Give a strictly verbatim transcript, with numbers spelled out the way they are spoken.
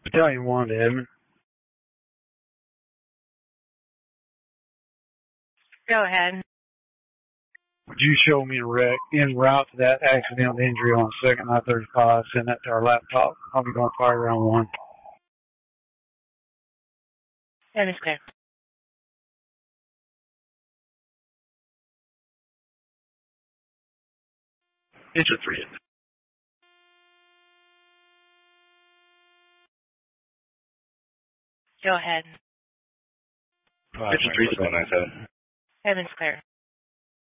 Battalion one to Edmond. Go ahead. Would you show me a wreck en route to that accidental injury on second I thirty-five? Send that to our laptop. I'll be going fire round one. Edmond's clear. Engine three. Go ahead. Engine three, seven nine seven. Edmond's clear.